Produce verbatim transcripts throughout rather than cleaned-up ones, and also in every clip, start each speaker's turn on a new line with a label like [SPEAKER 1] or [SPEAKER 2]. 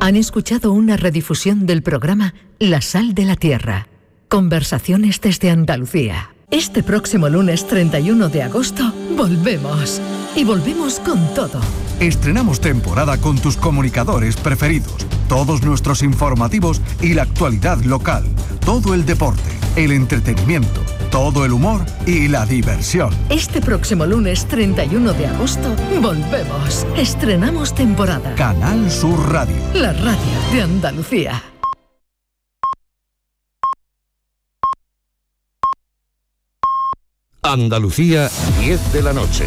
[SPEAKER 1] Han escuchado una redifusión del programa La Sal de la Tierra. Conversaciones desde Andalucía. Este próximo lunes treinta y uno de agosto volvemos. Y volvemos con todo.
[SPEAKER 2] Estrenamos temporada con tus comunicadores preferidos, todos nuestros informativos y la actualidad local, todo el deporte, el entretenimiento, todo el humor y la diversión.
[SPEAKER 1] Este próximo lunes treinta y uno de agosto volvemos. Estrenamos temporada.
[SPEAKER 2] Canal Sur Radio.
[SPEAKER 1] La radio de Andalucía.
[SPEAKER 3] Andalucía, diez de la noche.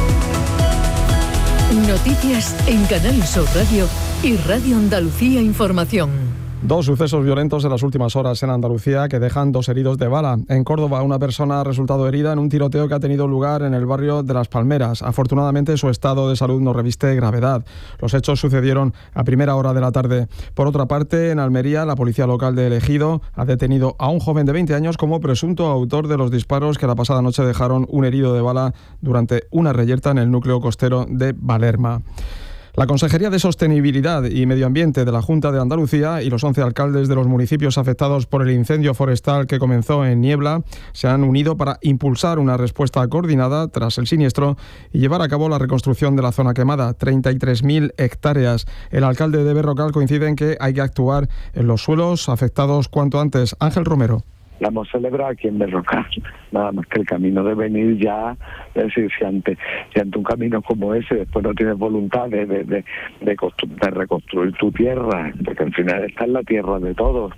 [SPEAKER 1] Noticias en Canal Sur Radio y Radio Andalucía Información.
[SPEAKER 4] Dos sucesos violentos en las últimas horas en Andalucía que dejan dos heridos de bala. En Córdoba, una persona ha resultado herida en un tiroteo que ha tenido lugar en el barrio de Las Palmeras. Afortunadamente, su estado de salud no reviste gravedad. Los hechos sucedieron a primera hora de la tarde. Por otra parte, en Almería, la policía local de El Ejido ha detenido a un joven de veinte años como presunto autor de los disparos que la pasada noche dejaron un herido de bala durante una reyerta en el núcleo costero de Valerma. La Consejería de Sostenibilidad y Medio Ambiente de la Junta de Andalucía y los once alcaldes de los municipios afectados por el incendio forestal que comenzó en Niebla se han unido para impulsar una respuesta coordinada tras el siniestro y llevar a cabo la reconstrucción de la zona quemada, treinta y tres mil hectáreas. El alcalde de Berrocal coincide en que hay que actuar en los suelos afectados cuanto antes. Ángel Romero.
[SPEAKER 5] La hemos celebrado aquí en Berrocal, nada más que el camino de venir ya, es decir, si ante, si ante un camino como ese después no tienes voluntad de, de, de, de, constru- de reconstruir tu tierra, porque al final está en la tierra de todos.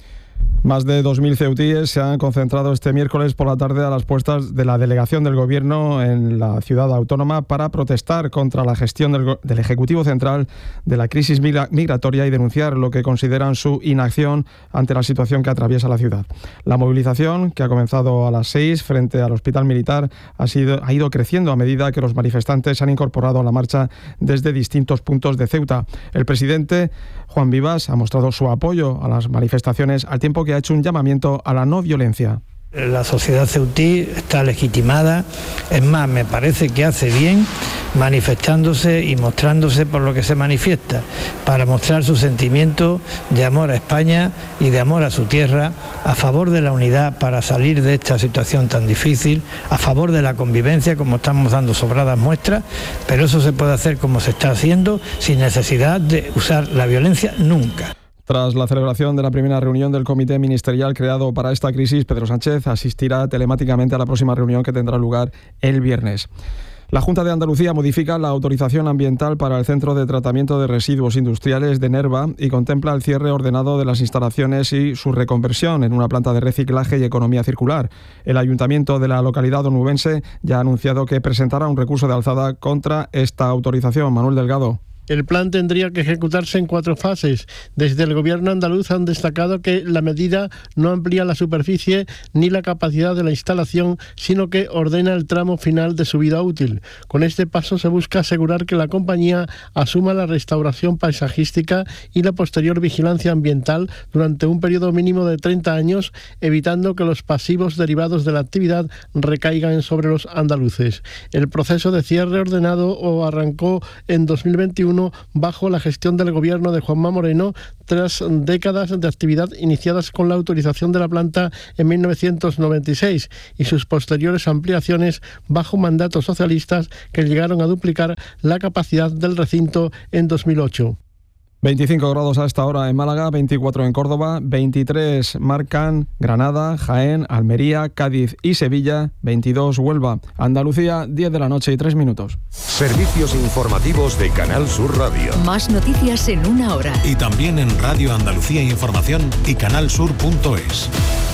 [SPEAKER 4] Más de dos mil ceutíes se han concentrado este miércoles por la tarde a las puertas de la delegación del Gobierno en la ciudad autónoma para protestar contra la gestión del, del Ejecutivo Central de la crisis migra- migratoria y denunciar lo que consideran su inacción ante la situación que atraviesa la ciudad. La movilización, que ha comenzado a las seis frente al Hospital Militar, ha, sido, ha ido creciendo a medida que los manifestantes se han incorporado a la marcha desde distintos puntos de Ceuta. El presidente Juan Vivas ha mostrado su apoyo a las manifestaciones al tiempo que ha hecho un llamamiento a la no violencia.
[SPEAKER 6] La sociedad ceutí está legitimada, es más, me parece que hace bien manifestándose y mostrándose por lo que se manifiesta, para mostrar su sentimiento de amor a España y de amor a su tierra, a favor de la unidad para salir de esta situación tan difícil, a favor de la convivencia, como estamos dando sobradas muestras, pero eso se puede hacer como se está haciendo, sin necesidad de usar la violencia nunca.
[SPEAKER 4] Tras la celebración de la primera reunión del comité ministerial creado para esta crisis, Pedro Sánchez asistirá telemáticamente a la próxima reunión que tendrá lugar el viernes. La Junta de Andalucía modifica la autorización ambiental para el Centro de Tratamiento de Residuos Industriales de Nerva y contempla el cierre ordenado de las instalaciones y su reconversión en una planta de reciclaje y economía circular. El ayuntamiento de la localidad onubense ya ha anunciado que presentará un recurso de alzada contra esta autorización. Manuel Delgado.
[SPEAKER 7] El plan tendría que ejecutarse en cuatro fases. Desde el gobierno andaluz han destacado que la medida no amplía la superficie ni la capacidad de la instalación, sino que ordena el tramo final de su vida útil. Con este paso se busca asegurar que la compañía asuma la restauración paisajística y la posterior vigilancia ambiental durante un periodo mínimo de treinta años, evitando que los pasivos derivados de la actividad recaigan sobre los andaluces. El proceso de cierre ordenado o arrancó en dos mil veintiuno bajo la gestión del gobierno de Juanma Moreno, tras décadas de actividad iniciadas con la autorización de la planta en mil novecientos noventa y seis y sus posteriores ampliaciones bajo mandatos socialistas que llegaron a duplicar la capacidad del recinto en dos mil ocho.
[SPEAKER 4] veinticinco grados a esta hora en Málaga, veinticuatro en Córdoba, veintitrés marcan Granada, Jaén, Almería, Cádiz y Sevilla, veintidós Huelva. Andalucía, diez de la noche y tres minutos.
[SPEAKER 3] Servicios informativos de Canal Sur Radio.
[SPEAKER 1] Más noticias en una hora.
[SPEAKER 8] Y también en Radio Andalucía Información y canalsur punto es.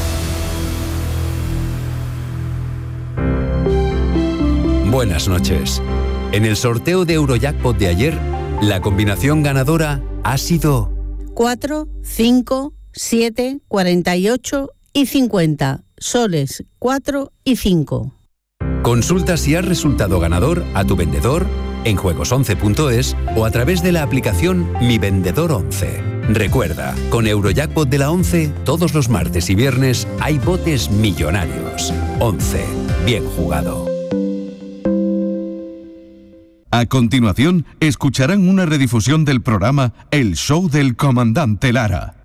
[SPEAKER 9] Buenas noches. En el sorteo de Eurojackpot de ayer, la combinación ganadora ha sido
[SPEAKER 10] cuatro, cinco, siete, cuarenta y ocho y cincuenta. Soles cuatro y cinco.
[SPEAKER 9] Consulta si has resultado ganador a tu vendedor, en juegos once punto es o a través de la aplicación Mi Vendedor once. Recuerda, con Eurojackpot de la once, todos los martes y viernes hay botes millonarios. once. Bien jugado.
[SPEAKER 2] A continuación, escucharán una redifusión del programa El Show del Comandante Lara.